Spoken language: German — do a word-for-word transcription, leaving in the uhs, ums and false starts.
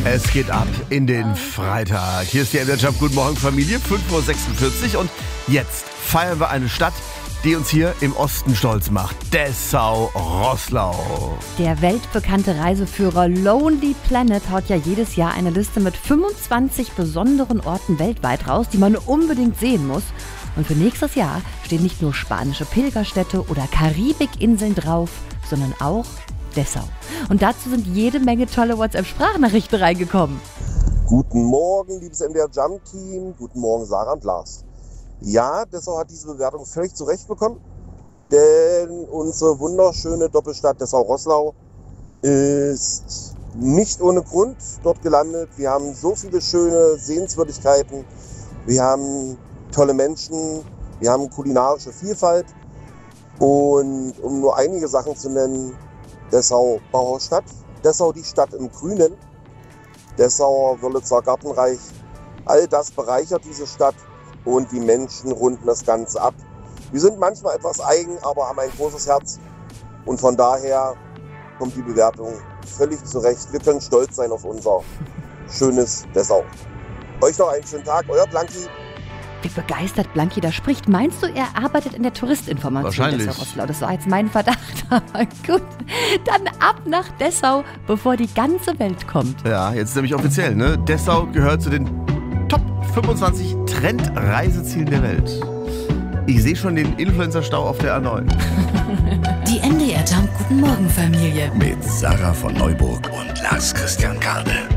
Es geht ab in den Freitag. Hier ist die M D R Jump. Guten Morgen, Familie. fünf Uhr sechsundvierzig. Und jetzt feiern wir eine Stadt, die uns hier im Osten stolz macht. Dessau-Roßlau. Der weltbekannte Reiseführer Lonely Planet haut ja jedes Jahr eine Liste mit fünfundzwanzig besonderen Orten weltweit raus, die man unbedingt sehen muss. Und für nächstes Jahr stehen nicht nur spanische Pilgerstädte oder Karibikinseln drauf, sondern auch Dessau. Und dazu sind jede Menge tolle WhatsApp-Sprachnachrichten reingekommen. Guten Morgen, liebes M D R Jump-Team. Guten Morgen, Sarah und Lars. Ja, Dessau hat diese Bewertung völlig zurecht bekommen, denn unsere wunderschöne Doppelstadt Dessau-Roßlau ist nicht ohne Grund dort gelandet. Wir haben so viele schöne Sehenswürdigkeiten, wir haben tolle Menschen, wir haben kulinarische Vielfalt und um nur einige Sachen zu nennen, Dessau Bauhausstadt, Dessau die Stadt im Grünen, Dessauer Wörlitzer Gartenreich, all das bereichert diese Stadt und die Menschen runden das Ganze ab. Wir sind manchmal etwas eigen, aber haben ein großes Herz und von daher kommt die Bewertung völlig zurecht. Wir können stolz sein auf unser schönes Dessau. Euch noch einen schönen Tag, euer Blanki. Wie begeistert Blanki da spricht. Meinst du, er arbeitet in der Touristinformation Wahrscheinlich. Dessau-Roßlau? Das war jetzt mein Verdacht. Aber gut, dann ab nach Dessau, bevor die ganze Welt kommt. Ja, jetzt ist nämlich offiziell, ne? Dessau gehört zu den Top fünfundzwanzig Trendreisezielen der Welt. Ich sehe schon den Influencer-Stau auf der A neun. Die M D R Jump Guten Morgen Familie. Mit Sarah von Neuburg und Lars Christian Kade.